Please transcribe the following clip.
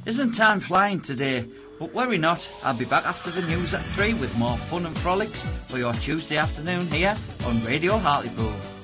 Isn't time flying today? But worry not, I'll be back after the news at 3 with more fun and frolics for your Tuesday afternoon here on Radio Hartlepool.